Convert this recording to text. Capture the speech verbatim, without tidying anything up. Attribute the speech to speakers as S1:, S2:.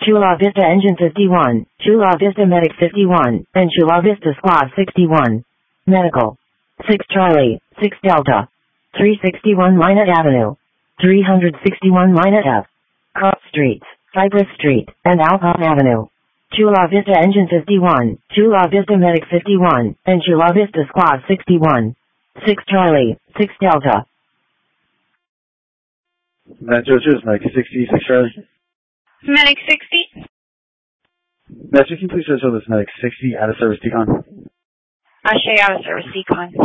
S1: Chula Vista Engine fifty-one, Chula Vista Medic fifty-one, and Chula Vista Squad sixty-one. Medical. six Charlie, six Delta. three sixty-one Minot Avenue. three sixty-one Minot F. Cross Streets, Cypress Street, and Alpine Avenue. Chula Vista Engine fifty-one, Chula Vista Medic fifty-one, and Chula Vista Squad sixty-one. six Charlie, six Delta.
S2: Matt Joseph, Medic sixty, six Charlie.
S3: Medic sixty.
S2: Matt, can you please show this Medic sixty out of service decon?
S3: Ashay out of service decon.